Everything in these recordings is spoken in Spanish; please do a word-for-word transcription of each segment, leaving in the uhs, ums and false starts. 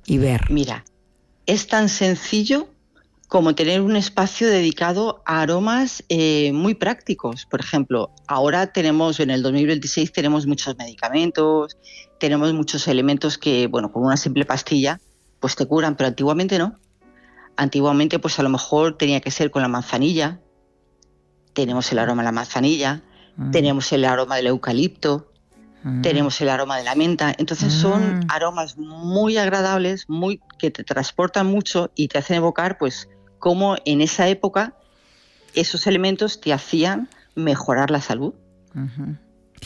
y ver? Mira, es tan sencillo como tener un espacio dedicado a aromas eh, muy prácticos. Por ejemplo, ahora tenemos, en el dos mil veintiséis, tenemos muchos medicamentos, tenemos muchos elementos que, bueno, con una simple pastilla, pues te curan, pero antiguamente no. Antiguamente, pues a lo mejor tenía que ser con la manzanilla. Tenemos el aroma de la manzanilla, mm. tenemos el aroma del eucalipto, mm. tenemos el aroma de la menta. Entonces mm. son aromas muy agradables, muy que te transportan mucho y te hacen evocar, pues, cómo en esa época esos elementos te hacían mejorar la salud. Uh-huh.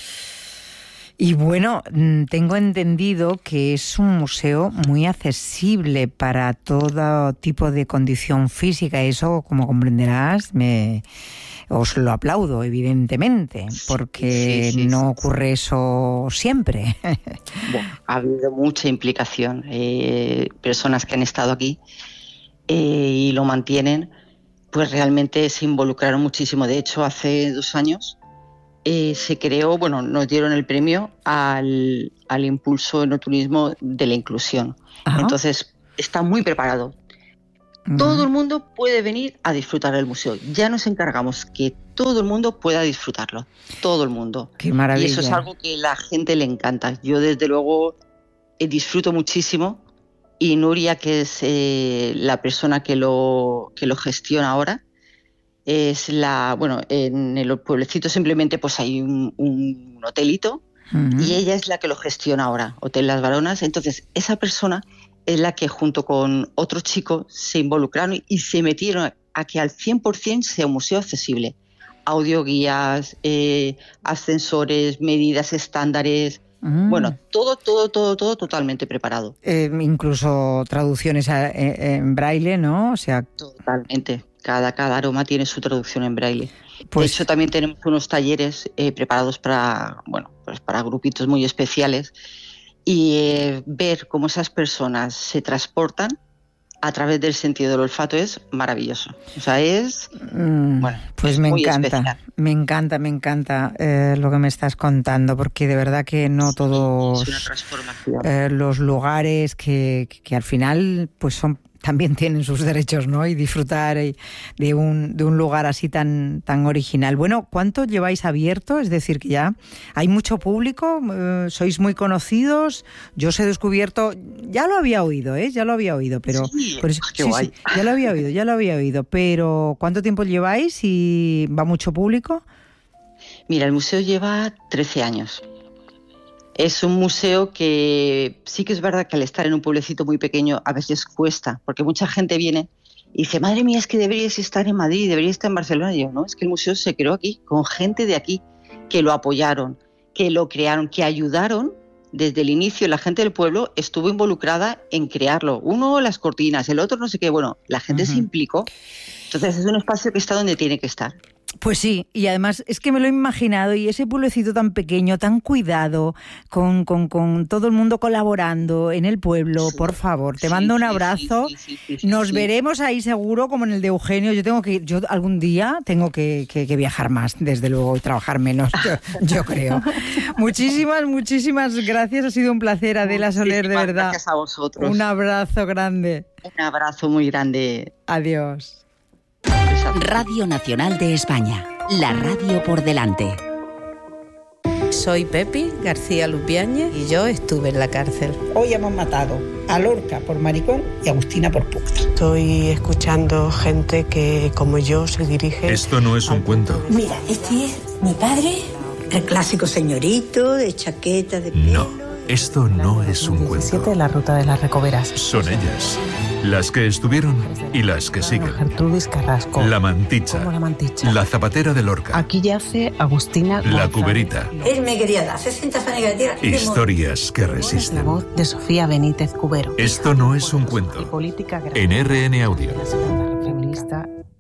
Y bueno, tengo entendido que es un museo muy accesible para todo tipo de condición física. Eso, como comprenderás, me os lo aplaudo, evidentemente, porque sí, sí, sí, no ocurre eso siempre. Bueno, ha habido mucha implicación. Eh, personas que han estado aquí Eh, y lo mantienen, pues realmente se involucraron muchísimo. De hecho, hace dos años eh, se creó, bueno, nos dieron el premio al, al impulso enoturismo de la inclusión. Ajá. Entonces, está muy preparado. Uh-huh. Todo el mundo puede venir a disfrutar del museo. Ya nos encargamos que todo el mundo pueda disfrutarlo. Todo el mundo. ¡Qué maravilla! Y eso es algo que a la gente le encanta. Yo, desde luego, eh, disfruto muchísimo. Y Nuria, que es eh, la persona que lo, que lo gestiona ahora, es la, bueno, en el pueblecito simplemente pues hay un, un hotelito uh-huh. y ella es la que lo gestiona ahora, Hotel Las Baronas. Entonces, esa persona es la que junto con otros chicos se involucraron y se metieron a que al cien por ciento sea un museo accesible. Audioguías, eh, ascensores, medidas estándares. Mm. Bueno, todo, todo, todo, todo totalmente preparado. Eh, incluso traducciones a, en, en braille, ¿no? O sea, totalmente. Cada, cada aroma tiene su traducción en braille. Pues... De hecho, también tenemos unos talleres eh, preparados para, bueno, pues para grupitos muy especiales y eh, ver cómo esas personas se transportan a través del sentido del olfato es maravilloso. O sea, es... Mm, bueno, pues es me muy encanta, especial. me encanta, me encanta eh, lo que me estás contando, porque de verdad que no sí, todos es una transformación. Eh, los lugares que, que al final pues son también tienen sus derechos, ¿no? Y disfrutar de un, de un lugar así tan, tan original. Bueno, ¿cuánto lleváis abierto? Es decir, que ya hay mucho público, eh, sois muy conocidos. Yo os he descubierto, ya lo había oído, ¿eh? Ya lo había oído, pero... Sí, pero qué sí, guay. Sí, ya lo había oído, ya lo había oído. Pero, ¿cuánto tiempo lleváis y va mucho público? Mira, el museo lleva trece años. Es un museo que sí que es verdad que al estar en un pueblecito muy pequeño a veces cuesta, porque mucha gente viene y dice, madre mía, es que deberías estar en Madrid, deberías estar en Barcelona. Y yo, no, es que el museo se creó aquí, con gente de aquí, que lo apoyaron, que lo crearon, que ayudaron desde el inicio. La gente del pueblo estuvo involucrada en crearlo. Uno, las cortinas, el otro no sé qué. Bueno, la gente uh-huh. se implicó. Entonces es un espacio que está donde tiene que estar. Pues sí, y además es que me lo he imaginado, y ese pueblecito tan pequeño, tan cuidado, con, con, con todo el mundo colaborando en el pueblo, por favor, te sí, mando un abrazo, sí, sí, sí, sí, nos sí. veremos ahí seguro, como en el de Eugenio. Yo tengo que, yo algún día tengo que, que, que viajar más, desde luego, y trabajar menos, yo, yo creo. Muchísimas, muchísimas gracias, ha sido un placer, Adela Soler, de verdad. Gracias a vosotros. Un abrazo grande. Un abrazo muy grande. Adiós. Radio Nacional de España, la radio por delante. Soy Pepi García Lupiáñez y yo estuve en la cárcel. Hoy hemos matado a Lorca por maricón y a Agustina por puta. Estoy escuchando gente que, como yo, se dirige... Esto no es un cuento. Mira, este es mi padre, el clásico señorito de chaqueta de pelo. No, esto no es un cuento. La ruta de las Recoveras. Son ellas, las que estuvieron y las que siguen. Gertrudis Carrasco. La Manticha. ¿Cómo la Manticha? La Zapatera de Lorca. Aquí yace Agustina González. La Cuberita. Él me quería dar sesenta años de tierra. Historias que resisten. La voz de Sofía Benítez Cubero. Esto no es un cuento. En R N Audio. La segunda feminista